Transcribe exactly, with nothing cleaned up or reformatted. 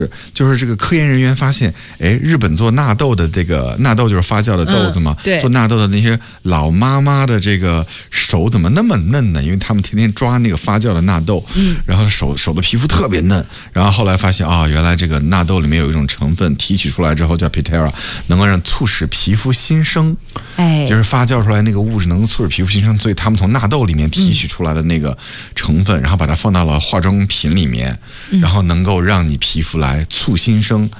就是这个科研人员发现，哎，日本做纳豆的这个纳豆就是发酵的豆子嘛， 嗯、对， 做纳豆的那些老妈妈的这个手怎么那么嫩呢？因为他们天天抓那个发酵的纳豆， 嗯， 然后手手的皮肤特别嫩。然后后来发现啊、哦，原来这个纳豆里面有一种成分，提取出来之后叫 Pitera， 能够让促使皮肤新生， 哎， 就是发酵出来那个物质能够促使皮肤新生，所以他们从纳豆里面提取出来的那个成分，嗯、然后把它放到了化妆品里面，嗯、然后能够让你皮肤来促新生，